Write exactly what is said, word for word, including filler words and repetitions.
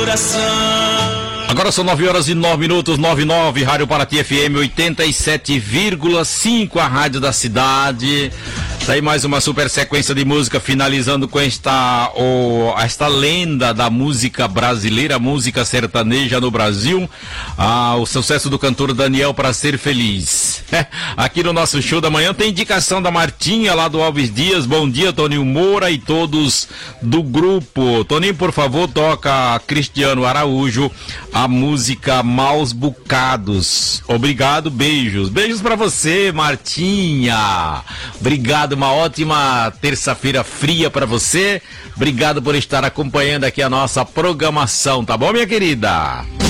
coração. Agora são nove horas e nove minutos, nove e nove, Rádio Paraty F M oitenta e sete vírgula cinco, a rádio da cidade. Tá aí mais uma super sequência de música, finalizando com esta, oh, esta lenda da música brasileira, música sertaneja no Brasil. Ah, o sucesso do cantor Daniel, Pra Ser Feliz. Aqui no nosso show da manhã tem indicação da Martinha, lá do Alves Dias. Bom dia, Toninho Moura e todos do grupo. Toninho, por favor, toca Cristiano Araújo, a música Maus Bocados. Obrigado, beijos. Beijos pra você, Martinha. Obrigado, uma ótima terça-feira fria pra você. Obrigado por estar acompanhando aqui a nossa programação, tá bom, minha querida?